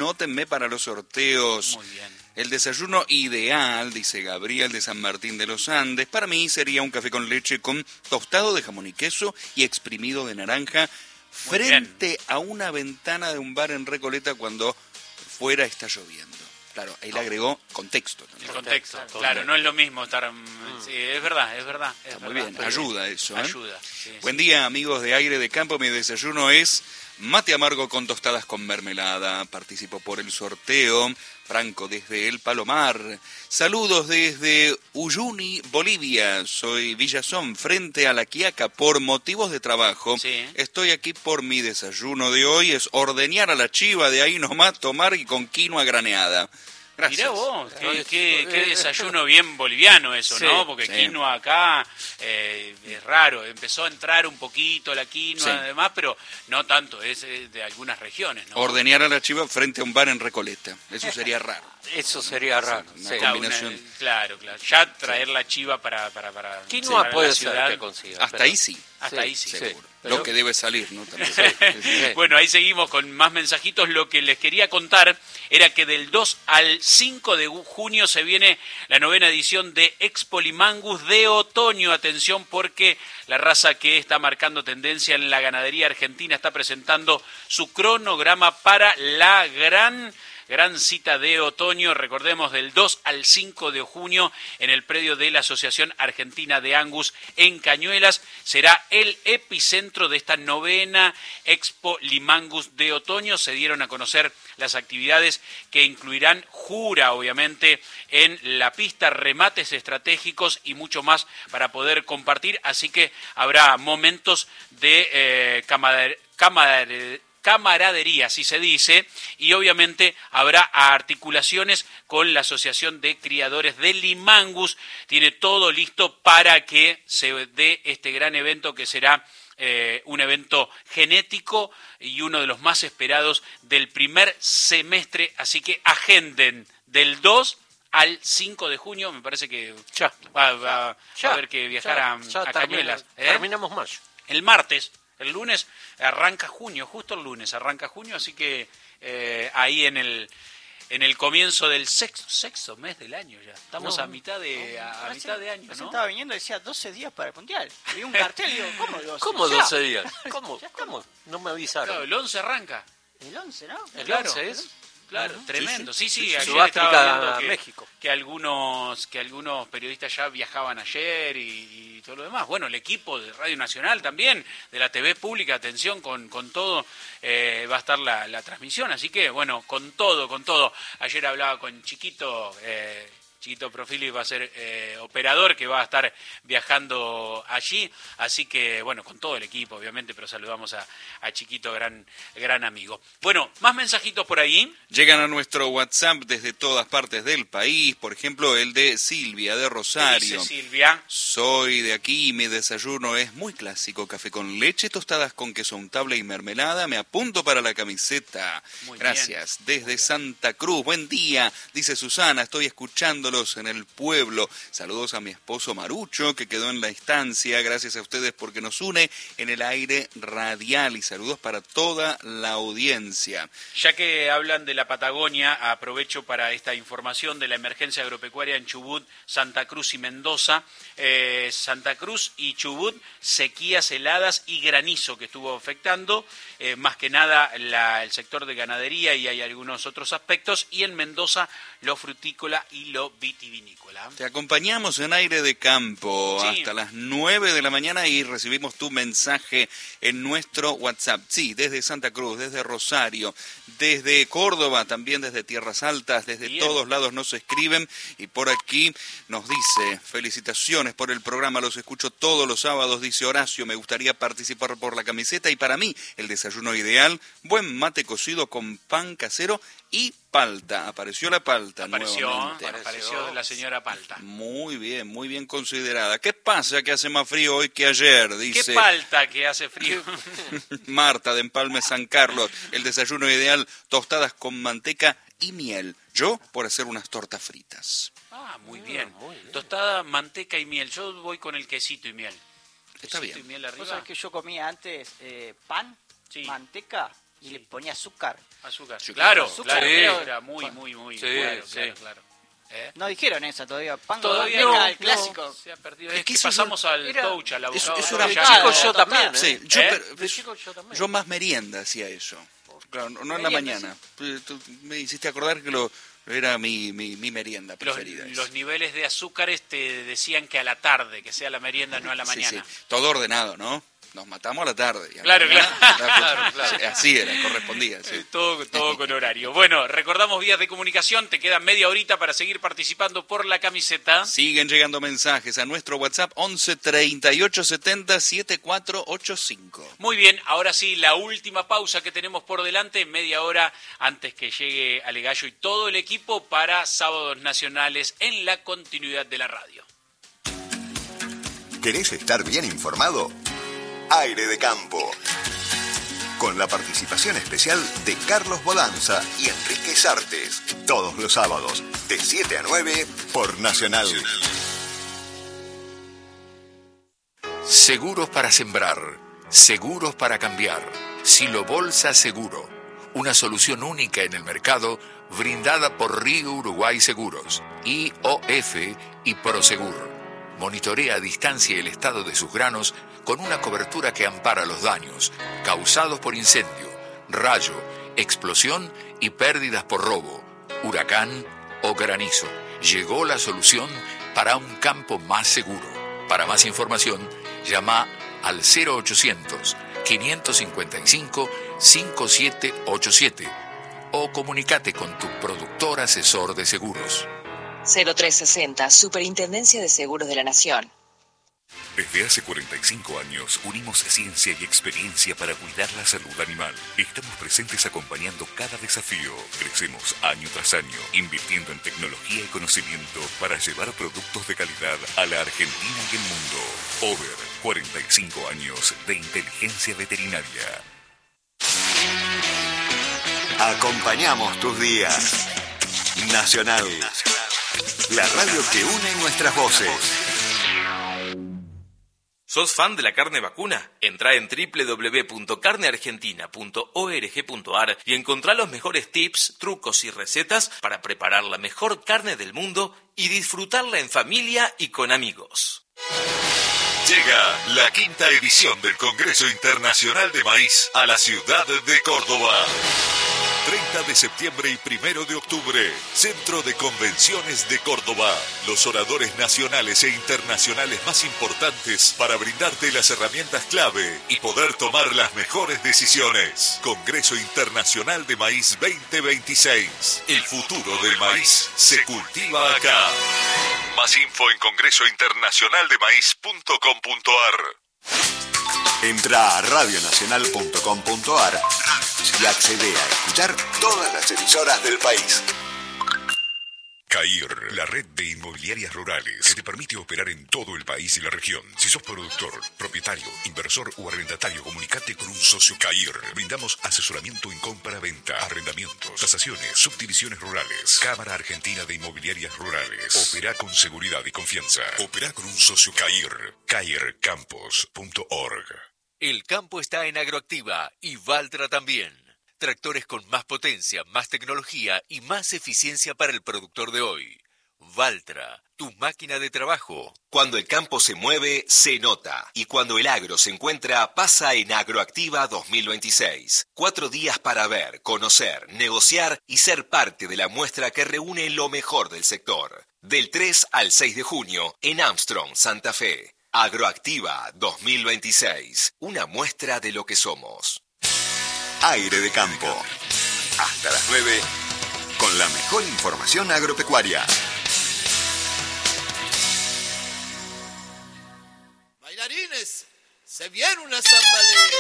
anótenme para los sorteos. Muy bien. El desayuno ideal, dice Gabriel de San Martín de los Andes, para mí sería un café con leche con tostado de jamón y queso y exprimido de naranja frente a una ventana de un bar en Recoleta cuando fuera está lloviendo. Claro, ahí le agregó contexto también. El contexto, claro, no es lo mismo estar... Sí, es verdad. Está muy bien, ayuda eso. Ayuda. Sí, Buen día, amigos de Aire de Campo. Mi desayuno es mate amargo con tostadas con mermelada. Participo por el sorteo. Franco desde El Palomar. Saludos desde Uyuni, Bolivia. Soy Villazón, frente a La Quiaca, por motivos de trabajo. Sí. Estoy aquí por mi desayuno de hoy. Es ordeñar a la chiva, de ahí nomás tomar y con quinoa graneada. Gracias. Mirá vos, qué desayuno bien boliviano eso, Sí, ¿no? Porque sí. quinoa acá es raro, empezó a entrar un poquito la quinoa Sí. además, pero no tanto, es de algunas regiones, ¿no? Ordeñar a la chiva frente a un bar en Recoleta. Eso sería raro. Eso sería raro. Una Sí. Claro, combinación. Claro. Ya traer la chiva para Quinoa para puede la ser ciudad, que consiga. Hasta pero- ahí sí. hasta Sí, ahí sí. Seguro. Pero- Lo que debe salir, ¿no? También. Sí. Bueno, ahí seguimos con más mensajitos. Lo que les quería contar era que del 2 al 5 de junio se viene la 9ª edición de Expo Limangus de otoño. Atención, porque la raza que está marcando tendencia en la ganadería argentina está presentando su cronograma para la gran cita de otoño, recordemos, del 2 al 5 de junio en el predio de la Asociación Argentina de Angus en Cañuelas. Será el epicentro de esta 9ª Expo Limangus de otoño. Se dieron a conocer las actividades que incluirán jura, obviamente, en la pista, remates estratégicos y mucho más para poder compartir. Así que habrá momentos de camaradería, así se dice, y obviamente habrá articulaciones con la Asociación de Criadores de Limangus. Tiene todo listo para que se dé este gran evento que será un evento genético y uno de los más esperados del primer semestre, así que agenden del 2 al 5 de junio, me parece que Ya. va a haber que viajar Ya a Cañuelas. Terminamos mayo. El martes, el lunes, arranca junio, justo el lunes arranca junio, así que ahí en el comienzo del sexto mes del año ya. Estamos a mitad de año, Recién ¿no? estaba viniendo y decía 12 días para el Mundial. Vi un cartel y digo, ¿cómo 12? ¿Cómo Ya. 12 días? ¿Cómo? No me Claro, avisaron. el 11 arranca. El 11, ¿no? ¿El Claro. 11 es? Claro, tremendo. Sí, ayer Sudáfrica estaba viendo a México. que algunos periodistas ya viajaban ayer y todo lo demás. Bueno, el equipo de Radio Nacional también, de la TV pública, atención, con todo, va a estar la transmisión. Así que, bueno, con todo. Ayer hablaba con Chiquito Profili, va a ser operador, que va a estar viajando allí. Así que, bueno, con todo el equipo, obviamente, pero saludamos a Chiquito, gran amigo. Bueno, más mensajitos por ahí. Llegan a nuestro WhatsApp desde todas partes del país, por ejemplo el de Silvia de ¿Qué Rosario. dice Silvia? Soy de aquí y mi desayuno es muy clásico, café con leche, tostadas con queso untable y mermelada. Me apunto para la camiseta. Muy Gracias. bien. Desde Santa Cruz, buen día, dice Susana, estoy escuchándolos en el pueblo. Saludos a mi esposo Marucho, que quedó en la estancia. Gracias a ustedes porque nos une en el aire radial, y saludos para toda la audiencia. Ya que hablan de la Patagonia, aprovecho para esta información de la emergencia agropecuaria en Chubut, Santa Cruz y Mendoza. Santa Cruz y Chubut, sequías, heladas y granizo que estuvo afectando, más que nada el sector de ganadería, y hay algunos otros aspectos, y en Mendoza lo frutícola y lo vitivinícola. Te acompañamos en Aire de Campo Sí. hasta las 9 de la mañana y recibimos tu mensaje en nuestro WhatsApp. Sí, desde Santa Cruz, desde Rosario, desde Córdoba, también desde Tierras Altas, desde Bien. todos lados nos escriben, y por aquí nos dice: felicitaciones por el programa, los escucho todos los sábados, dice Horacio, me gustaría participar por la camiseta, y para mí el desayuno ideal, buen mate cocido con pan casero y palta. Apareció la palta nuevamente. Apareció la señora Palta. Muy bien considerada. ¿Qué pasa que hace más frío hoy que ayer? ¿Qué Dice palta que hace frío? Marta de Empalme San Carlos. El desayuno ideal, tostadas con manteca y miel. Yo por hacer unas tortas fritas. Muy bien. muy bien. Tostada, manteca y miel. Yo voy con el quesito y miel. Está Quesito bien. y miel Vos arriba. sabés que yo comía antes pan, Sí. manteca y le ponía azúcar. Azúcar. Sí, Claro, azúcar, claro. creo. Era muy Sí, claro, sí. claro. No dijeron eso todavía. Pan Todavía Godot no, el clásico. no, se ha perdido. Es Es que que eso pasamos al era- touch, al abocado. eso al era De touch. chico ya, yo total. también, ¿eh? Sí, De chico yo también. yo más merienda hacía eso. Claro, no en la Merienda, mañana. Tú me hiciste acordar que era mi merienda preferida. Los niveles de azúcares te decían que a la tarde, que sea la merienda, no a la Sí, mañana. sí. Todo ordenado, ¿no? Nos matamos a la tarde. Y a la Claro, mañana, claro. sí, así era, correspondía. Sí. Todo con horario. Bueno, recordamos vías de comunicación. Te queda media horita para seguir participando por la camiseta. Siguen llegando mensajes a nuestro WhatsApp 11 38 70 7485. Muy bien, ahora sí, la última pausa que tenemos por delante, media hora antes que llegue Alegallo y todo el equipo para Sábados Nacionales en la continuidad de la radio. ¿Querés estar bien informado? Aire de Campo. Con la participación especial de Carlos Bodanza y Enrique Sartes. Todos los sábados, de 7 a 9, por Nacional. Seguros para sembrar, seguros para cambiar. Silo Bolsa Seguro, una solución única en el mercado brindada por Río Uruguay Seguros, IOF y Prosegur. Monitorea a distancia el estado de sus granos con una cobertura que ampara los daños causados por incendio, rayo, explosión y pérdidas por robo, huracán o granizo. Llegó la solución para un campo más seguro. Para más información, llama al 0800-555-5787 o comunícate con tu productor asesor de seguros. 0360, Superintendencia de Seguros de la Nación. Desde hace 45 años unimos ciencia y experiencia para cuidar la salud animal. Estamos presentes acompañando cada desafío. Crecemos año tras año, invirtiendo en tecnología y conocimiento para llevar productos de calidad a la Argentina y el mundo. Over 45 años de inteligencia veterinaria. Acompañamos tus días. Nacional. La radio que une nuestras voces. ¿Sos fan de la carne vacuna? Entrá en www.carneargentina.org.ar y encontrá los mejores tips, trucos y recetas para preparar la mejor carne del mundo y disfrutarla en familia y con amigos. Llega la 5ª edición del Congreso Internacional de Maíz a la ciudad de Córdoba. 30 de septiembre y 1 de octubre, Centro de Convenciones de Córdoba. Los oradores nacionales e internacionales más importantes para brindarte las herramientas clave y poder tomar las mejores decisiones. Congreso Internacional de Maíz 2026. El futuro del maíz se cultiva acá. Más info en congresointernacionaldemaíz.com.ar. Entra a radionacional.com.ar y accede a escuchar todas las emisoras del país. CAIR, la red de inmobiliarias rurales, que te permite operar en todo el país y la región. Si sos productor, propietario, inversor o arrendatario, comunicate con un socio CAIR. Brindamos asesoramiento en compra-venta, arrendamientos, tasaciones, subdivisiones rurales. Cámara Argentina de Inmobiliarias Rurales. Opera con seguridad y confianza. Opera con un socio CAIR. CAIRcampos.org. El campo está en Agroactiva y Valtra también. Tractores con más potencia, más tecnología y más eficiencia para el productor de hoy. Valtra, tu máquina de trabajo. Cuando el campo se mueve, se nota. Y cuando el agro se encuentra, pasa en Agroactiva 2026. 4 días para ver, conocer, negociar y ser parte de la muestra que reúne lo mejor del sector. Del 3 al 6 de junio, en Armstrong, Santa Fe. Agroactiva 2026. Una muestra de lo que somos. Aire de Campo. Hasta las 9, con la mejor información agropecuaria. Bailarines, se viene una zambalera.